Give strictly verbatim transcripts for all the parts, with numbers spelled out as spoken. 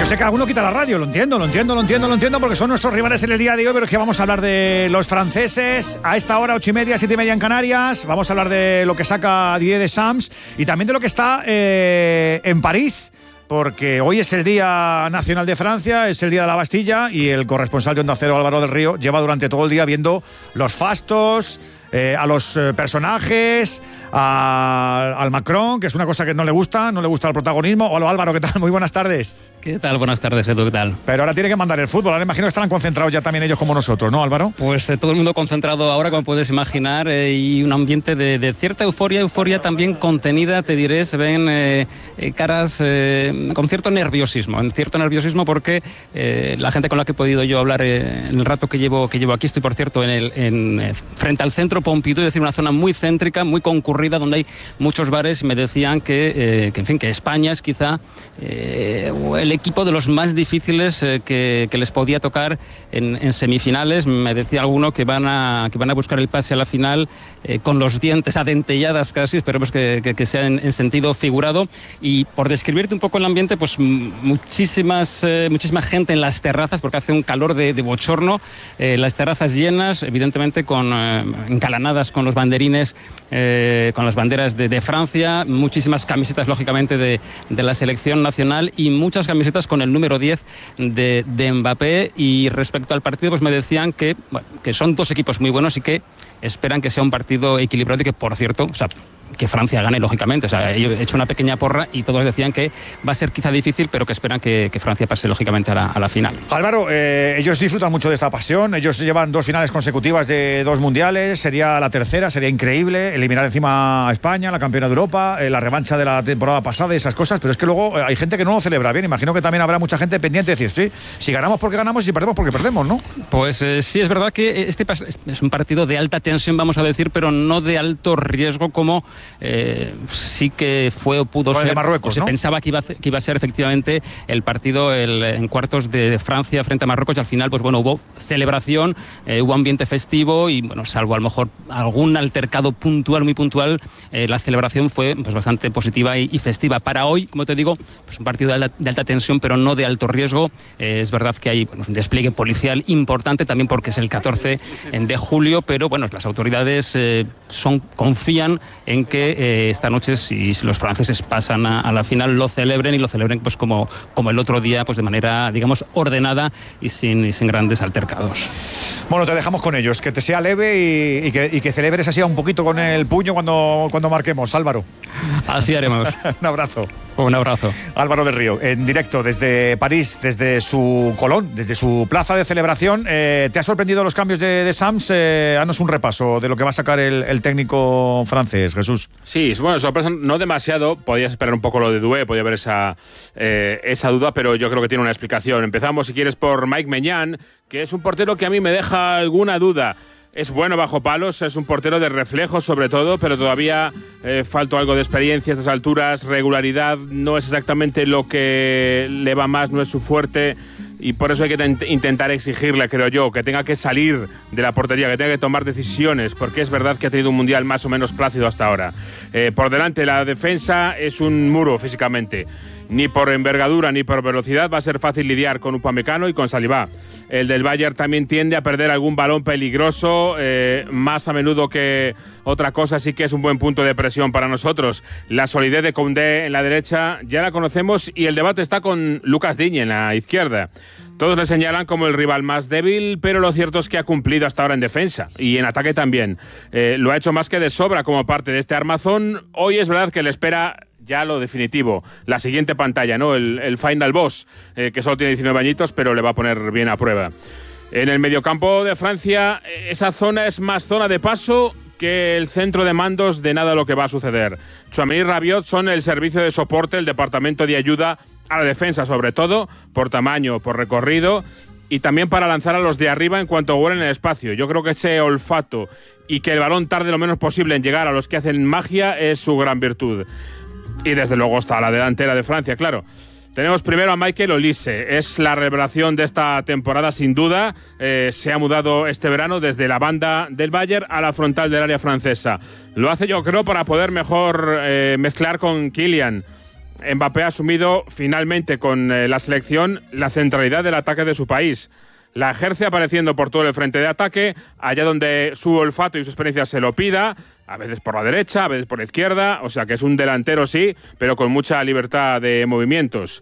sé que alguno quita la radio, lo entiendo, lo entiendo, lo entiendo, lo entiendo, porque son nuestros rivales en el día de hoy, pero es que vamos a hablar de los franceses a esta hora, ocho y media, siete y media en Canarias. Vamos a hablar de lo que saca Didier Deschamps y también de lo que está eh, en París, porque hoy es el Día Nacional de Francia, es el Día de la Bastilla, y el corresponsal de Onda Cero, Álvaro del Río, lleva durante todo el día viendo los fastos, eh, a los eh, personajes, a, al Macron, que es una cosa que no le gusta, no le gusta el protagonismo. Hola Álvaro, ¿qué tal? Muy buenas tardes. ¿Qué tal? Buenas tardes, Edu, ¿qué tal? Pero ahora tiene que mandar el fútbol, ahora imagino que estarán concentrados ya también ellos como nosotros, ¿no, Álvaro? Pues eh, todo el mundo concentrado ahora, como puedes imaginar, eh, y un ambiente de, de cierta euforia, euforia también contenida, te diré, se ven eh, eh, caras eh, con cierto nerviosismo, en cierto nerviosismo porque eh, la gente con la que he podido yo hablar eh, en el rato que llevo que llevo aquí, estoy por cierto en el, en, eh, frente al centro Pompidou, es decir, una zona muy céntrica, muy concurrida, donde hay muchos bares, y me decían que, eh, que en fin, que España es quizá eh, el equipo de los más difíciles eh, que, que les podía tocar en, en semifinales. Me decía alguno que van a que van a buscar el pase a la final eh, con los dientes adentelladas casi, esperemos que, que, que sea en, en sentido figurado. Y por describirte un poco el ambiente, pues muchísimas eh, muchísima gente en las terrazas, porque hace un calor de, de bochorno, eh, las terrazas llenas, evidentemente con eh, encalanadas con los banderines, eh, con las banderas de, de Francia, muchísimas camisetas lógicamente de, de la selección nacional y muchas camisetas con el número diez de, de Mbappé. Y respecto al partido, pues me decían que, bueno, que son dos equipos muy buenos y que esperan que sea un partido equilibrado y que, por cierto, o sea, que Francia gane, lógicamente. O sea, yo he hecho una pequeña porra y todos decían que va a ser quizá difícil, pero que esperan que, que Francia pase, lógicamente, a la, a la final. Álvaro, eh, ellos disfrutan mucho de esta pasión, ellos llevan dos finales consecutivas de dos mundiales, sería la tercera, sería increíble eliminar encima a España, la campeona de Europa, eh, la revancha de la temporada pasada y esas cosas, pero es que luego eh, hay gente que no lo celebra bien. Imagino que también habrá mucha gente pendiente de decir, sí, si ganamos porque ganamos y si perdemos porque perdemos, ¿no? Pues eh, sí, es verdad que este es un partido de alta tensión, vamos a decir, pero no de alto riesgo como eh, sí que fue o pudo ser, de Marruecos, o se ¿no? pensaba que iba, a, que iba a ser efectivamente el partido el, en cuartos de Francia frente a Marruecos, y al final, pues bueno, hubo celebración, eh, hubo ambiente festivo y, bueno, salvo a lo mejor algún altercado puntual, muy puntual, eh, la celebración fue pues bastante positiva y, y festiva. Para hoy, como te digo, pues un partido de alta, de alta tensión, pero no de alto riesgo. Eh, es verdad que hay, bueno, un despliegue policial importante, también porque es el catorce de julio, pero bueno, las autoridades eh, son, confían en que eh, esta noche, si, si los franceses pasan a, a la final, lo celebren y lo celebren pues como, como el otro día, pues de manera, digamos, ordenada y sin, y sin grandes altercados. Bueno, te dejamos con ellos, que te sea leve y, y, que, y que celebres así un poquito con el puño cuando, cuando marquemos, Álvaro. Así haremos. Un abrazo. Un abrazo. Álvaro del Río, en directo desde París, desde su Colón, desde su plaza de celebración. Eh, ¿Te ha sorprendido los cambios de, de Sams? Eh, haznos un repaso de lo que va a sacar el, el técnico francés, Jesús. Sí, bueno, sorpresa no demasiado. Podías esperar un poco lo de Doué, podía haber esa, eh, esa duda, pero yo creo que tiene una explicación. Empezamos, si quieres, por Mike Maignan, que es un portero que a mí me deja alguna duda. Es bueno bajo palos, es un portero de reflejos sobre todo, pero todavía eh, falta algo de experiencia a estas alturas. Regularidad no es exactamente lo que le va más, no es su fuerte, y por eso hay que tent- intentar exigirle, creo yo, que tenga que salir de la portería, que tenga que tomar decisiones, porque es verdad que ha tenido un mundial más o menos plácido hasta ahora. Eh, por delante, la defensa es un muro físicamente. Ni por envergadura ni por velocidad va a ser fácil lidiar con Upamecano y con Saliba. El del Bayern también tiende a perder algún balón peligroso, eh, más a menudo que otra cosa, así que es un buen punto de presión para nosotros. La solidez de Koundé en la derecha ya la conocemos, y el debate está con Lucas Digne en la izquierda. Todos le señalan como el rival más débil, pero lo cierto es que ha cumplido hasta ahora en defensa y en ataque también. Eh, lo ha hecho más que de sobra como parte de este armazón. Hoy es verdad que le espera ya lo definitivo, la siguiente pantalla, ¿no? El, el final boss, eh, que solo tiene diecinueve añitos, pero le va a poner bien a prueba. En el mediocampo de Francia, esa zona es más zona de paso que el centro de mandos de nada lo que va a suceder. Tchouaméni y Rabiot son el servicio de soporte, el departamento de ayuda a la defensa, sobre todo, por tamaño, por recorrido, y también para lanzar a los de arriba en cuanto vuelen el espacio. Yo creo que ese olfato y que el balón tarde lo menos posible en llegar a los que hacen magia es su gran virtud. Y desde luego está la delantera de Francia, claro. Tenemos primero a Michael Olise, es la revelación de esta temporada sin duda. Eh, se ha mudado este verano desde la banda del Bayern a la frontal del área francesa. Lo hace, yo creo, para poder mejor eh, mezclar con Kylian. Mbappé ha asumido finalmente con eh, la selección la centralidad del ataque de su país. La ejerce apareciendo por todo el frente de ataque, allá donde su olfato y su experiencia se lo pida, a veces por la derecha, a veces por la izquierda, o sea que es un delantero sí, pero con mucha libertad de movimientos.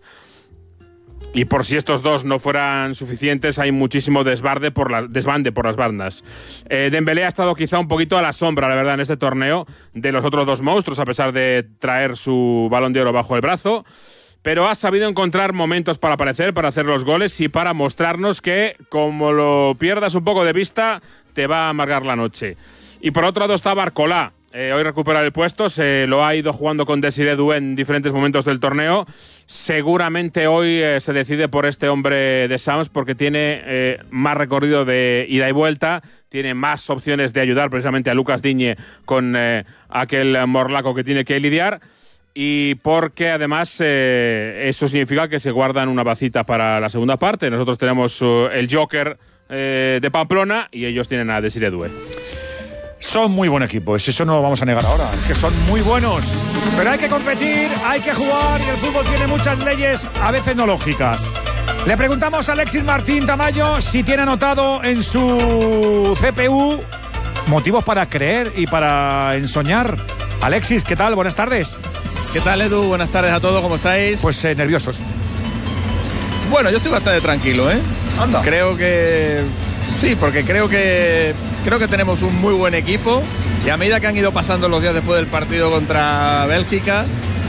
Y por si estos dos no fueran suficientes, hay muchísimo desbande por, la, desbande por las bandas. Eh, Dembélé ha estado quizá un poquito a la sombra, la verdad, en este torneo de los otros dos monstruos, a pesar de traer su Balón de Oro bajo el brazo. Pero ha sabido encontrar momentos para aparecer, para hacer los goles y para mostrarnos que, como lo pierdas un poco de vista, te va a amargar la noche. Y por otro lado está Barcolá. Eh, hoy recupera el puesto, se lo ha ido jugando con Desiré Doué en diferentes momentos del torneo. Seguramente hoy eh, se decide por este hombre de Sams porque tiene eh, más recorrido de ida y vuelta, tiene más opciones de ayudar precisamente a Lucas Digne con eh, aquel morlaco que tiene que lidiar. Y porque además eh, eso significa que se guardan una bacita para la segunda parte. Nosotros tenemos uh, el Joker eh, de Pamplona y ellos tienen a Desiré Doué. Son muy buen equipo, eso no lo vamos a negar ahora, es que son muy buenos. Pero hay que competir, hay que jugar y el fútbol tiene muchas leyes, a veces no lógicas. Le preguntamos a Alexis Martín Tamayo si tiene anotado en su C P U motivos para creer y para ensoñar. Alexis, ¿qué tal? Buenas tardes. ¿Qué tal, Edu? Buenas tardes a todos, ¿cómo estáis? Pues eh, nerviosos. Bueno, yo estoy bastante tranquilo, ¿eh? Anda. Creo que... Sí, porque creo que creo que tenemos un muy buen equipo y a medida que han ido pasando los días después del partido contra Bélgica,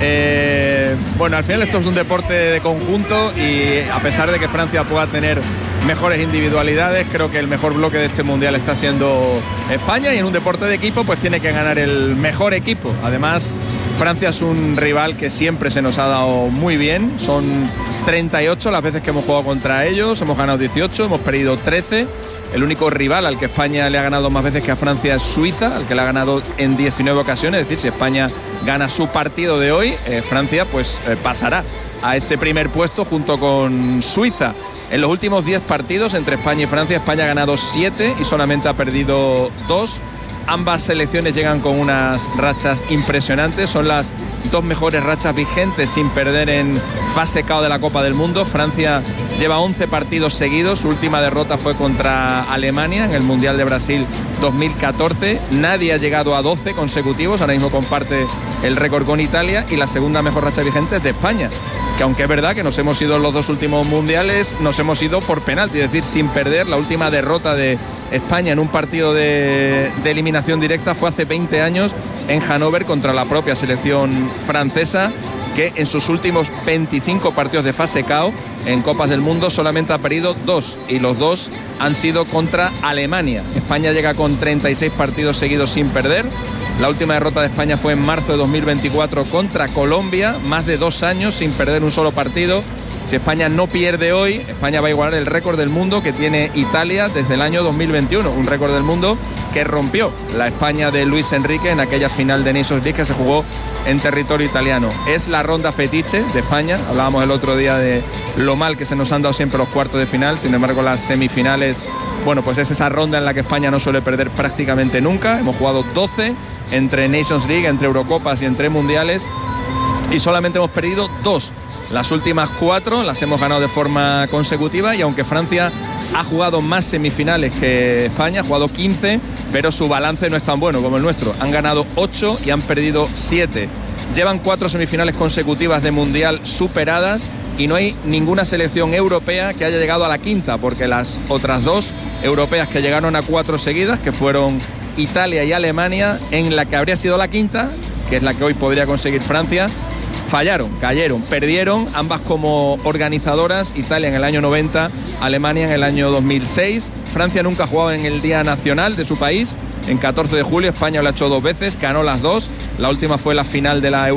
eh, bueno, al final esto es un deporte de conjunto y a pesar de que Francia pueda tener mejores individualidades, creo que el mejor bloque de este mundial está siendo España y en un deporte de equipo pues tiene que ganar el mejor equipo. Además, Francia es un rival que siempre se nos ha dado muy bien, son treinta y ocho las veces que hemos jugado contra ellos, hemos ganado dieciocho, hemos perdido trece. El único rival al que España le ha ganado más veces que a Francia es Suiza, al que le ha ganado en diecinueve ocasiones. Es decir, si España gana su partido de hoy, eh, Francia pues eh, pasará a ese primer puesto junto con Suiza. En los últimos diez partidos entre España y Francia, España ha ganado siete y solamente ha perdido dos. Ambas selecciones llegan con unas rachas impresionantes, son las dos mejores rachas vigentes sin perder en fase K O de la Copa del Mundo. Francia lleva once partidos seguidos, su última derrota fue contra Alemania en el Mundial de Brasil dos mil catorce. Nadie ha llegado a doce consecutivos, ahora mismo comparte el récord con Italia y la segunda mejor racha vigente es de España, que aunque es verdad que nos hemos ido en los dos últimos mundiales, nos hemos ido por penalti, es decir, sin perder. La última derrota de España en un partido de, de eliminación directa fue hace veinte años en Hannover contra la propia selección francesa, que en sus últimos veinticinco partidos de fase K O en Copas del Mundo solamente ha perdido dos y los dos han sido contra Alemania. España llega con treinta y seis partidos seguidos sin perder. La última derrota de España fue en marzo de dos mil veinticuatro contra Colombia, más de dos años sin perder un solo partido. Si España no pierde hoy, España va a igualar el récord del mundo que tiene Italia desde el año dos mil veintiuno, un récord del mundo que rompió la España de Luis Enrique en aquella final de Nations League que se jugó en territorio italiano. Es la ronda fetiche de España, hablábamos el otro día de lo mal que se nos han dado siempre los cuartos de final, sin embargo las semifinales, bueno, pues es esa ronda en la que España no suele perder prácticamente nunca. Hemos jugado doce entre Nations League, entre Eurocopas y entre Mundiales y solamente hemos perdido dos. Las últimas cuatro las hemos ganado de forma consecutiva y aunque Francia ha jugado más semifinales que España, ha jugado quince, pero su balance no es tan bueno como el nuestro. Han ganado ocho y han perdido siete. Llevan cuatro semifinales consecutivas de Mundial superadas y no hay ninguna selección europea que haya llegado a la quinta, porque las otras dos europeas que llegaron a cuatro seguidas, que fueron Italia y Alemania, en la que habría sido la quinta, que es la que hoy podría conseguir Francia, fallaron, cayeron, perdieron, ambas como organizadoras, Italia en el año noventa, Alemania en el año dos mil seis. Francia nunca ha jugado en el Día Nacional de su país, en catorce de julio, España lo ha hecho dos veces, ganó las dos, la última fue la final de la